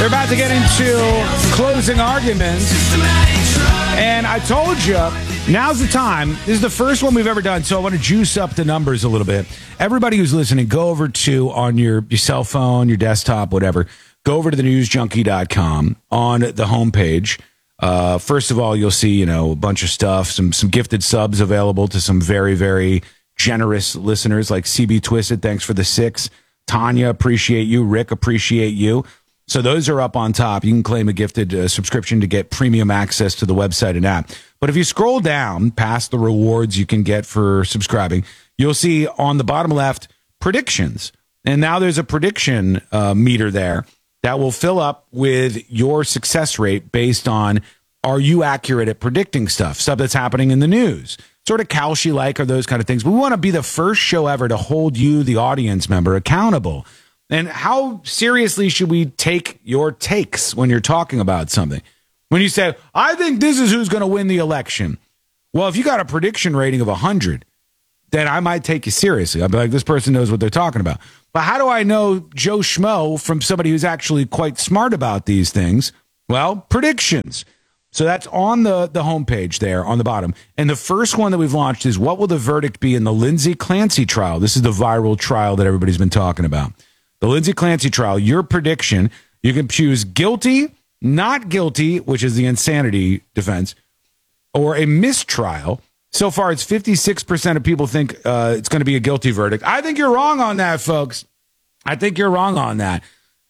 They're about to get into closing arguments. And I told you, now's the time. This is the first one we've ever done, so I want to juice up the numbers a little bit. Everybody who's listening, go over to, on your cell phone, your desktop, whatever, go over to thenewsjunkie.com on the homepage. First of all, you'll see, a bunch of stuff, some gifted subs available to some very, very generous listeners like CB Twisted. Thanks for the 6. Tanya, appreciate you. Rick, appreciate you. So those are up on top. You can claim a gifted subscription to get premium access to the website and app. But if you scroll down past the rewards you can get for subscribing, you'll see on the bottom left predictions. And now there's a prediction meter there that will fill up with your success rate based on, are you accurate at predicting stuff that's happening in the news? Sort of Kalshi-like or those kind of things. We want to be the first show ever to hold you, the audience member, accountable. And how seriously should we take your takes when you're talking about something? When you say, I think this is who's going to win the election. Well, if you got a prediction rating of 100, then I might take you seriously. I'll be like, this person knows what they're talking about. But how do I know Joe Schmo from somebody who's actually quite smart about these things? Well, predictions. So that's on the homepage there on the bottom. And the first one that we've launched is, what will the verdict be in the Lindsay Clancy trial? This is the viral trial that everybody's been talking about. The Lindsay Clancy trial, your prediction, you can choose guilty, not guilty, which is the insanity defense, or a mistrial. So far, it's 56% of people think it's going to be a guilty verdict. I think you're wrong on that, folks. I think you're wrong on that.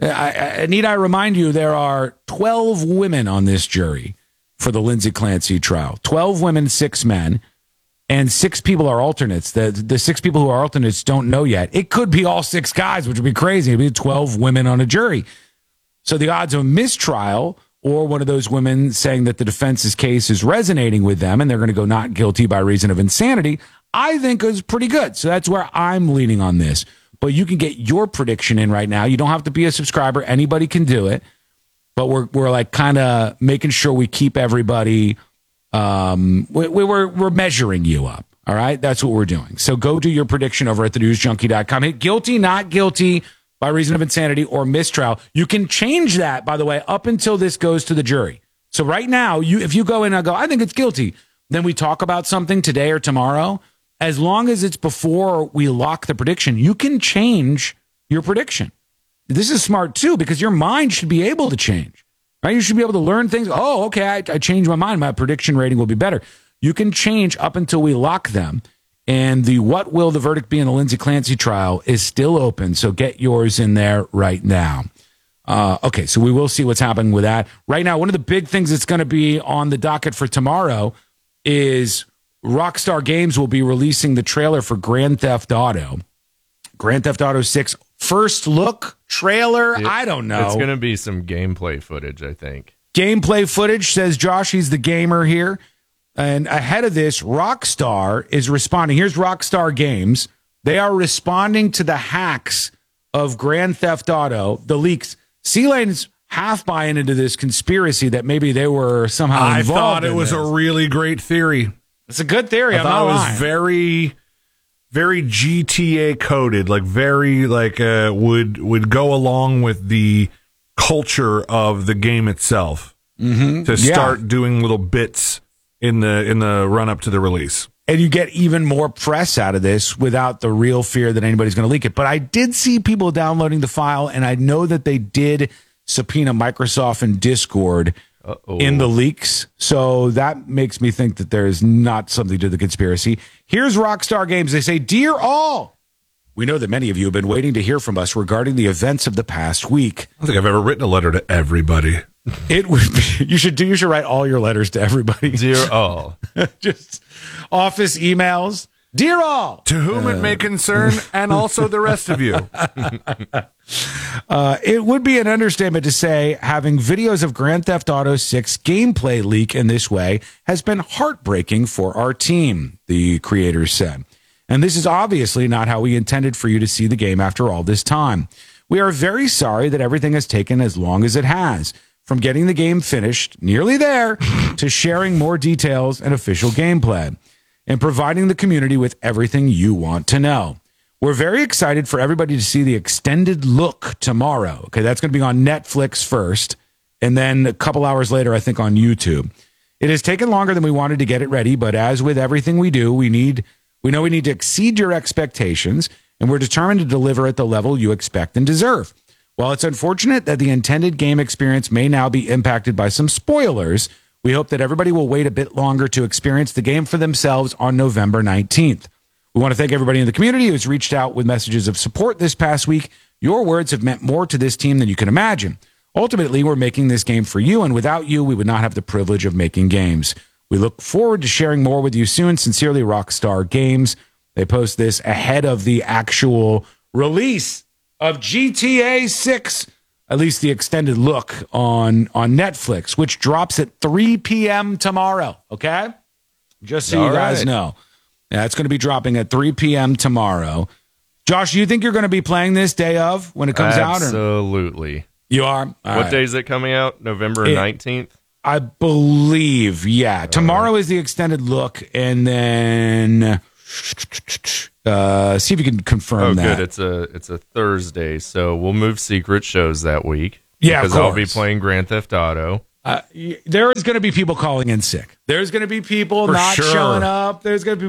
Need I remind you, there are 12 women on this jury for the Lindsay Clancy trial. 12 women, 6 men. And 6 people are alternates. The 6 people who are alternates don't know yet. It could be all 6 guys, which would be crazy. It'd be 12 women on a jury. So the odds of a mistrial, or one of those women saying that the defense's case is resonating with them and they're going to go not guilty by reason of insanity, I think is pretty good. So that's where I'm leaning on this. But you can get your prediction in right now. You don't have to be a subscriber. Anybody can do it. But we're like kind of making sure we keep everybody. We're measuring you up. All right. That's what we're doing. So go do your prediction over at thenewsjunkie.com. Hit guilty, not guilty by reason of insanity, or mistrial. You can change that, by the way, up until this goes to the jury. So right now, if you go in and go, I think it's guilty, then we talk about something today or tomorrow. As long as it's before we lock the prediction, you can change your prediction. This is smart too, because your mind should be able to change. Right? You should be able to learn things. Oh, okay, I changed my mind. My prediction rating will be better. You can change up until we lock them. And the what will the verdict be in the Lindsay Clancy trial is still open. So get yours in there right now. Okay, so we will see what's happening with that. Right now, one of the big things that's going to be on the docket for tomorrow is Rockstar Games will be releasing the trailer for Grand Theft Auto. Grand Theft Auto 6 first look trailer. I don't know. It's going to be some gameplay footage, I think. Gameplay footage, says Josh. He's the gamer here. And ahead of this, Rockstar is responding. Here's Rockstar Games. They are responding to the hacks of Grand Theft Auto, the leaks. C-Lane's half buying into this conspiracy that maybe they were somehow involved. I thought it was a really great theory. It's a good theory. I thought it was very, very GTA coded, like very would go along with the culture of the game itself. To start doing little bits in the run up to the release. And you get even more press out of this without the real fear that anybody's going to leak it. But I did see people downloading the file, and I know that they did subpoena Microsoft and Discord in the leaks. So that makes me think that there's not something to the conspiracy. Here's Rockstar Games. They say, "Dear all, we know that many of you have been waiting to hear from us regarding the events of the past week." I don't think I've ever written a letter to everybody. It would be, you should write all your letters to everybody. Dear all. Just office emails. Dear all. To whom it may concern, and also the rest of you. It would be an understatement to say having videos of Grand Theft Auto 6 gameplay leak in this way has been heartbreaking for our team, the creators said. And this is obviously not how we intended for you to see the game after all this time. We are very sorry that everything has taken as long as it has. From getting the game finished, nearly there, to sharing more details and official gameplay, and providing the community with everything you want to know. we're very excited for everybody to see the extended look tomorrow. Okay, that's going to be on Netflix first, and then a couple hours later, I think, on YouTube. It has taken longer than we wanted to get it ready, but as with everything we do, we know we need to exceed your expectations, and we're determined to deliver at the level you expect and deserve. While it's unfortunate that the intended game experience may now be impacted by some spoilers, we hope that everybody will wait a bit longer to experience the game for themselves on November 19th. We want to thank everybody in the community who's reached out with messages of support this past week. Your words have meant more to this team than you can imagine. Ultimately, we're making this game for you, and without you, we would not have the privilege of making games. We look forward to sharing more with you soon. Sincerely, Rockstar Games. They post this ahead of the actual release of GTA 6, at least the extended look on Netflix, which drops at 3 p.m. tomorrow, okay? Just so you guys know. Yeah, it's going to be dropping at 3 p.m. tomorrow. Josh, do you think you're going to be playing this day of when it comes out? Absolutely. You are? What day is it coming out? November 19th? I believe, yeah. Tomorrow is the extended look, and then see if you can confirm that. Good. It's a Thursday, so we'll move Secret shows that week. Yeah, because I'll be playing Grand Theft Auto. There is going to be people calling in sick. There's going to be people not showing up. There's going to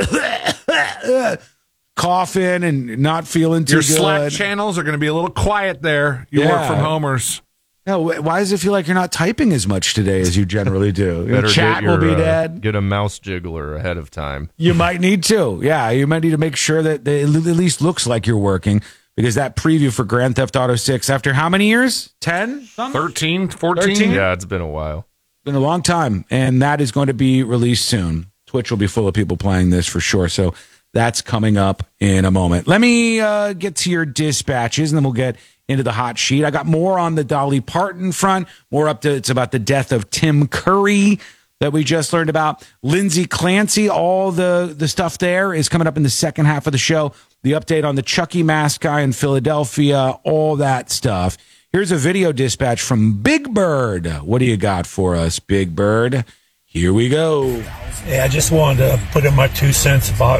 be people coughing and not feeling too good. Your Slack channels are going to be a little quiet there. You work from homers. No, why does it feel like you're not typing as much today as you generally do? Your chat will be dead. Get a mouse jiggler ahead of time. You might need to. Yeah, you might need to make sure that it at least looks like you're working, because that preview for Grand Theft Auto 6, after how many years? 10? 13? 14? Yeah, it's been a while. Been a long time, and that is going to be released soon. Twitch will be full of people playing this for sure, so that's coming up in a moment. Let me get to your dispatches, and then we'll get into the hot sheet. I got more on the Dolly Parton front, it's about the death of Tim Curry that we just learned about. Lindsay Clancy, all the stuff there is coming up in the second half of the show. The update on the Chucky mask guy in Philadelphia, all that stuff. Here's a video dispatch from Big Bird. What do you got for us, Big Bird? Here we go. Yeah, I just wanted to put in my 2 cents about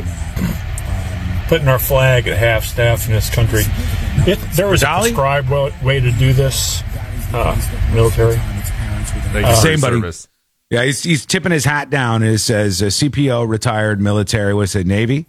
putting our flag at half-staff in this country. If there was a prescribed way to do this, military. Same buddy. Service. Yeah, he's tipping his hat down. It says CPO, retired military. What's it, Navy?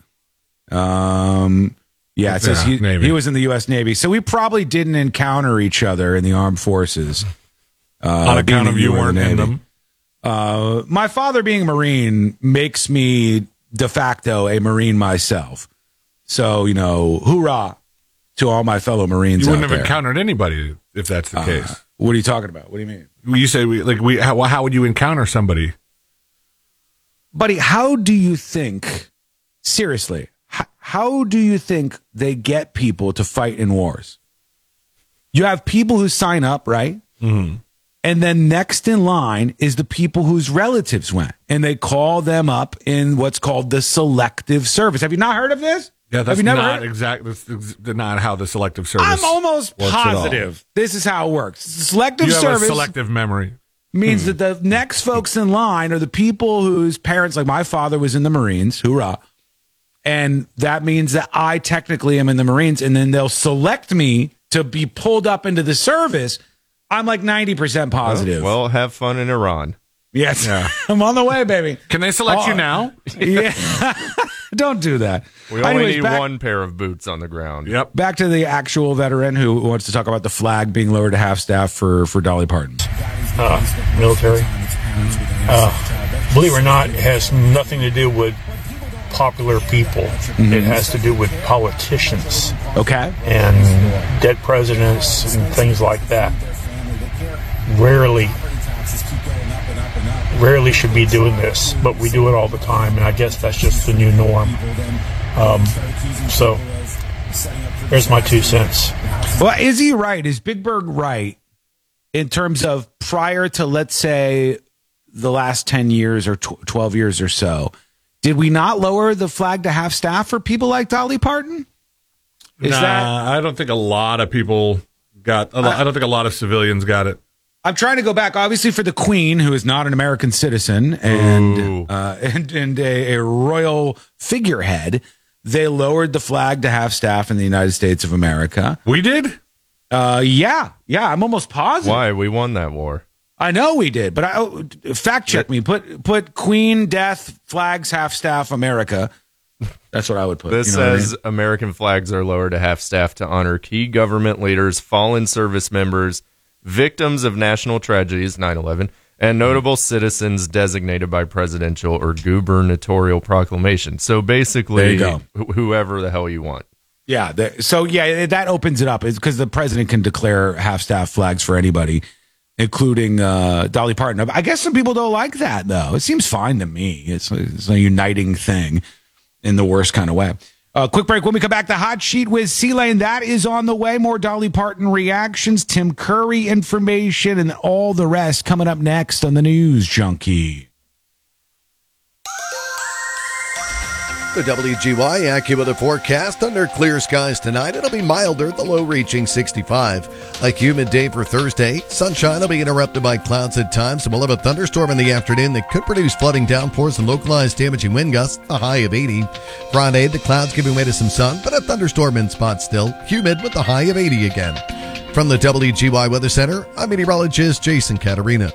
Yeah, it says he was in the U.S. Navy. So we probably didn't encounter each other in the armed forces. On account of you weren't in them. My father being a Marine makes me de facto a Marine myself. So, hoorah to all my fellow Marines. You wouldn't have encountered anybody if that's the case. What are you talking about? What do you mean? You say how would you encounter somebody? Buddy, how do you think, seriously, how do you think they get people to fight in wars? You have people who sign up, right? Mm-hmm. And then next in line is the people whose relatives went, and they call them up in what's called the selective service. Have you not heard of this? Yeah, that's not exactly not how the selective service. I'm almost positive this is how it works. Selective service. A selective memory means that the next folks in line are the people whose parents, like my father, was in the Marines. Hoorah! And that means that I technically am in the Marines, and then they'll select me to be pulled up into the service. I'm like 90% positive. Well, have fun in Iran. Yes. Yeah. I'm on the way, baby. Can they select you now? Yeah. Don't do that. We only need one pair of boots on the ground. Yep. Back to the actual veteran who wants to talk about the flag being lowered to half staff for Dolly Parton. Military. Believe it or not, it has nothing to do with popular people. Mm-hmm. It has to do with politicians. Okay. And dead presidents and things like that. Rarely should be doing this, but we do it all the time, and I guess that's just the new norm. So there's my 2 cents. Well, is he right? Is Big Bird right in terms of prior to, let's say, the last 10 years or 12 years or so, did we not lower the flag to half staff for people like Dolly Parton? I don't think a lot of people got. I don't think a lot of civilians got it. I'm trying to go back, obviously, for the Queen, who is not an American citizen and a royal figurehead. they lowered the flag to half-staff in the United States of America. We did? Yeah, I'm almost positive. Why? We won that war. I know we did, but fact check me. Put Queen, Death, flags, half-staff, America. That's what I would put. This says American flags are lowered to half-staff to honor key government leaders, fallen service members, victims of national tragedies, 9/11, and notable citizens designated by presidential or gubernatorial proclamation. So basically, there you go. Whoever the hell you want. Yeah. That opens it up. It's because the president can declare half-staff flags for anybody, including Dolly Parton. I guess some people don't like that, though. It seems fine to me. It's a uniting thing in the worst kind of way. Quick break. When we come back, the hot sheet with C-Lane, that is on the way. More Dolly Parton reactions, Tim Curry information, and all the rest coming up next on the News Junkie. The WGY AccuWeather forecast. Under clear skies tonight, it'll be milder, the low reaching 65. A humid day for Thursday. Sunshine will be interrupted by clouds at times, and we'll have a thunderstorm in the afternoon that could produce flooding downpours and localized damaging wind gusts, a high of 80. Friday, the clouds giving way to some sun, but a thunderstorm in spots still. Humid with a high of 80 again. From the WGY Weather Center, I'm meteorologist Jason Caterina.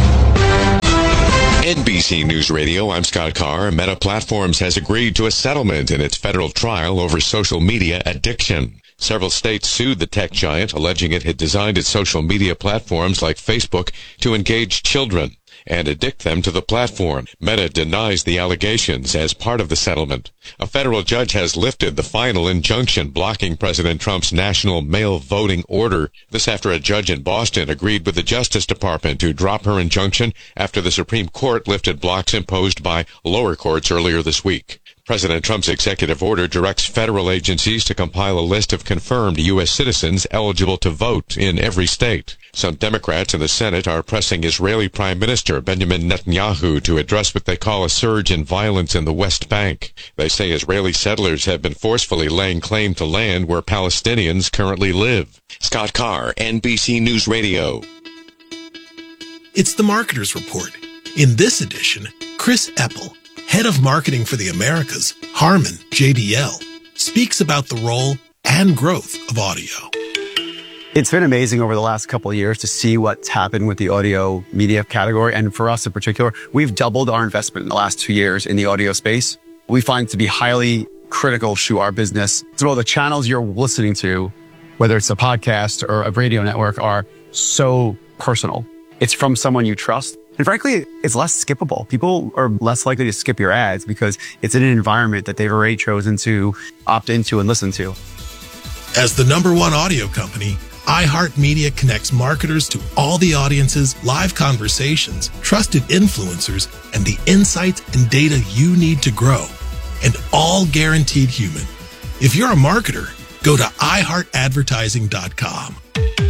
NBC News Radio, I'm Scott Carr. Meta Platforms has agreed to a settlement in its federal trial over social media addiction. Several states sued the tech giant, alleging it had designed its social media platforms like Facebook to engage children and addict them to the platform. Meta denies the allegations as part of the settlement. A federal judge has lifted the final injunction blocking President Trump's national mail voting order. This after a judge in Boston agreed with the Justice Department to drop her injunction after the Supreme Court lifted blocks imposed by lower courts earlier this week. President Trump's executive order directs federal agencies to compile a list of confirmed U.S. citizens eligible to vote in every state. Some Democrats in the Senate are pressing Israeli Prime Minister Benjamin Netanyahu to address what they call a surge in violence in the West Bank. They say Israeli settlers have been forcefully laying claim to land where Palestinians currently live. Scott Carr, NBC News Radio. It's the Marketer's Report. In this edition, Chris Eppel, head of marketing for the Americas, Harman JBL, speaks about the role and growth of audio. It's been amazing over the last couple of years to see what's happened with the audio media category. And for us in particular, we've doubled our investment in the last 2 years in the audio space. We find it to be highly critical to our business. So the channels you're listening to, whether it's a podcast or a radio network, are so personal. It's from someone you trust. And frankly, it's less skippable. People are less likely to skip your ads because it's in an environment that they've already chosen to opt into and listen to. As the #1 audio company, iHeartMedia connects marketers to all the audiences, live conversations, trusted influencers, and the insights and data you need to grow. And all guaranteed human. If you're a marketer, go to iHeartAdvertising.com.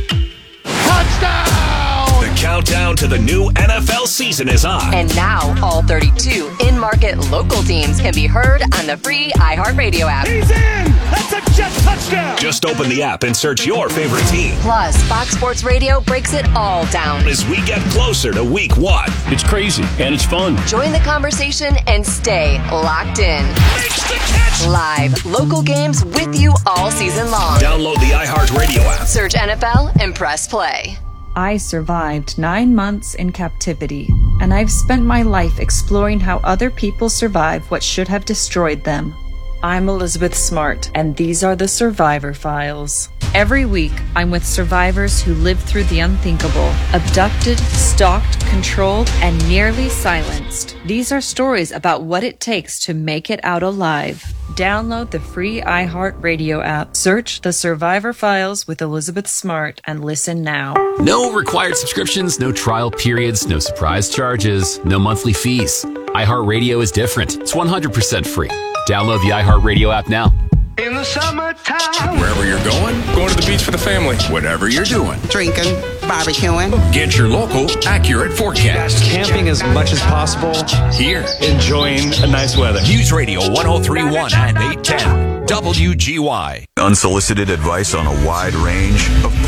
The countdown to the new NFL season is on. And now, all 32 in-market local teams can be heard on the free iHeartRadio app. He's in! That's a jet touchdown! Just open the app and search your favorite team. Plus, Fox Sports Radio breaks it all down as we get closer to week 1. It's crazy, and it's fun. Join the conversation and stay locked in. Makes the catch! Live, local games with you all season long. Download the iHeartRadio app. Search NFL and press play. I survived 9 months in captivity, and I've spent my life exploring how other people survive what should have destroyed them. I'm Elizabeth Smart, and these are the Survivor Files. Every week, I'm with survivors who lived through the unthinkable, abducted, stalked, controlled, and nearly silenced. These are stories about what it takes to make it out alive. Download the free iHeartRadio app. Search The Survivor Files with Elizabeth Smart and listen now. No required subscriptions, no trial periods, no surprise charges, no monthly fees. iHeartRadio is different. It's 100% free. Download the iHeartRadio app now. In the summertime, wherever you're going to the beach for the family, whatever you're doing, drinking, barbecuing, get your local accurate forecast. Camping as much as possible. Here, enjoying a nice weather. News Radio 103.1 and 810 WGY. Unsolicited advice on a wide range of